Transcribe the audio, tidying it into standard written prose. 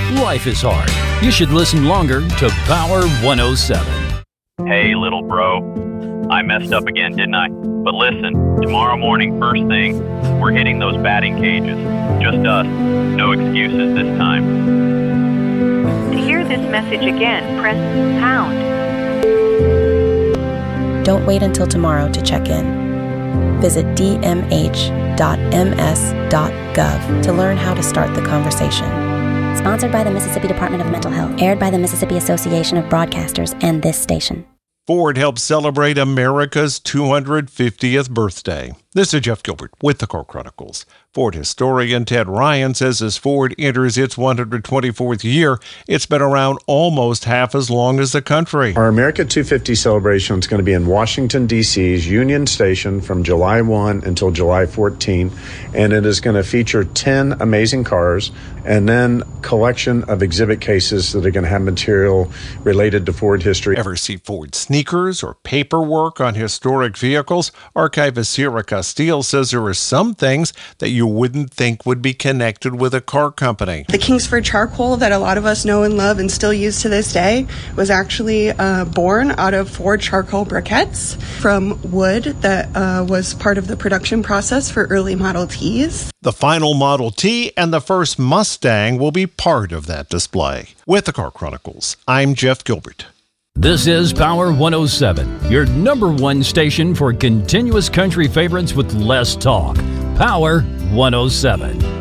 Life is hard. You should listen longer to Power 107. Hey, little bro. I messed up again, didn't I? But listen, tomorrow morning, first thing, we're hitting those batting cages. Just us. No excuses this time. To hear this message again, press pound. Don't wait until tomorrow to check in. Visit dmh.ms.gov to learn how to start the conversation. Sponsored by the Mississippi Department of Mental Health. Aired by the Mississippi Association of Broadcasters and this station. Ford helps celebrate America's 250th birthday. This is Jeff Gilbert with the Car Chronicles. Ford historian Ted Ryan says as Ford enters its 124th year, it's been around almost half as long as the country. Our America 250 celebration is going to be in Washington, D.C.'s Union Station from July 1 until July 14, and it is going to feature 10 amazing cars and then collection of exhibit cases that are going to have material related to Ford history. Ever see Ford sneakers or paperwork on historic vehicles? Archivist Sierra Castile says there are some things that you wouldn't think would be connected with a car company. The Kingsford charcoal that a lot of us know and love and still use to this day was actually born out of Ford charcoal briquettes from wood that was part of the production process for early Model Ts. The final Model T and the first Mustang will be part of that display. With the Car Chronicles, I'm Jeff Gilbert. This is Power 107, your number one station for continuous country favorites with less talk. Power 107.